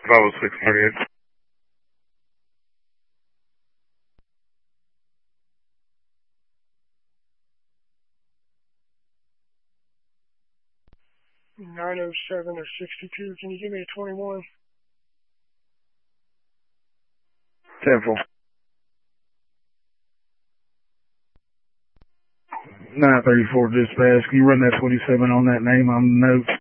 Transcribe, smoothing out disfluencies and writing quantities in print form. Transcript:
50638. $907 or 62. Can you give me a 21? 10-4. 934 dispatch. Can you run that 27 on that name on the notes?